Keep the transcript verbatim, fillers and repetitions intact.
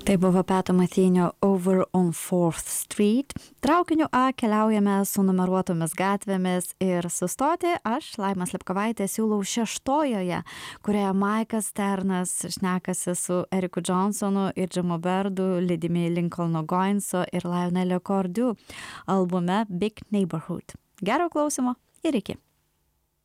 Tai buvo Peto Mathinio Over on fourth Street. Traukiniu A keliaujame su numeruotomis gatvėmis ir sustoti aš, Laima Slipkovaitė, siūlau šeštojoje, kurioje Maikas Sternas šnekasi su Eriku Johnsonu ir Džimu Berdu, lydimi Lincolno Goinso ir Lionelio Cordu albume Big Neighborhood. Gero klausimo ir iki.